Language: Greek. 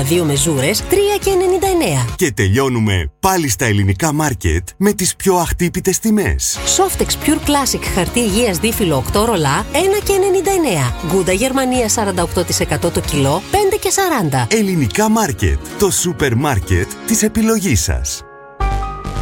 2 μεζούρες 3,99. Και τελειώνουμε πάλι στα ελληνικά μάρκετ με τις πιο αχτύπητες τιμές. Softex Pure Classic χαρτί υγείας δίφυλλο 8 ρολά 1,99. Γκούντα Γερμανία 48% το κιλό 5,40. Ελληνικά μάρκετ. Το σούπερ μάρκετ της επιλογής σας.